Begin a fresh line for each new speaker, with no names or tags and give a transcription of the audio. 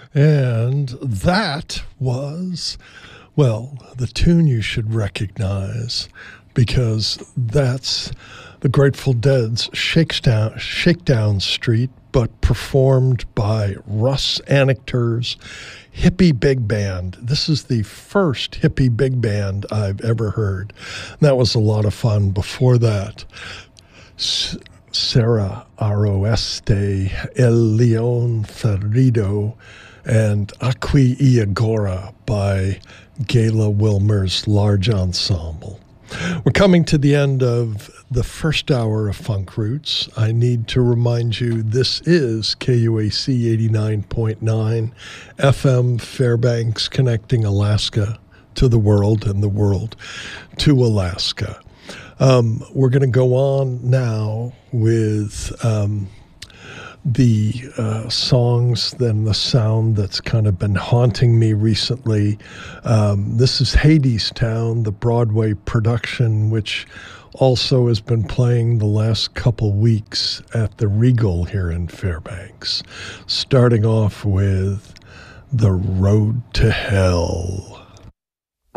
And that was, well, the tune you should recognize because that's the Grateful Dead's Shakedown Street, but performed by Russ Anector's Hippie Big Band. This is the first hippie big band I've ever heard. That was a lot of fun. Before that, Serra Oeste, El León Ferido, and Aquí y Agora by Gayla Wilmer's Large Ensemble. We're coming to the end of the first hour of Funk Roots. I need to remind you this is KUAC 89.9 FM Fairbanks, connecting Alaska to the world and the world to Alaska. We're going to go on now with the songs, then the sound that's kind of been haunting me recently. This is Hadestown, the Broadway production, which also has been playing the last couple weeks at the Regal here in Fairbanks. Starting off with The Road to Hell.